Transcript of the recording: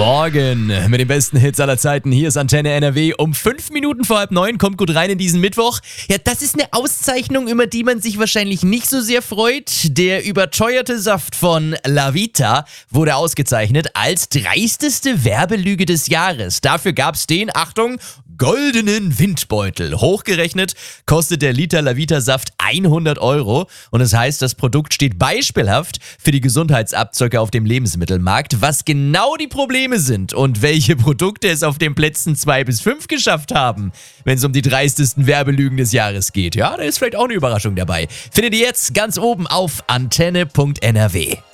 Morgen mit den besten Hits aller Zeiten. Hier ist Antenne NRW. Um 5 Minuten vor 8:30 kommt gut rein in diesen Mittwoch. Ja, das ist eine Auszeichnung, über die man sich wahrscheinlich nicht so sehr freut. Der überteuerte Saft von Lavita wurde ausgezeichnet als dreisteste Werbelüge des Jahres. Dafür gab's den, Achtung, goldenen Windbeutel. Hochgerechnet kostet der Liter Lavita-Saft 100 € und das heißt, das Produkt steht beispielhaft für die Gesundheitsabzocke auf dem Lebensmittelmarkt. Was genau die Probleme sind und welche Produkte es auf den Plätzen 2 bis 5 geschafft haben, wenn es um die dreistesten Werbelügen des Jahres geht. Ja, da ist vielleicht auch eine Überraschung dabei. Findet ihr jetzt ganz oben auf antenne.nrw.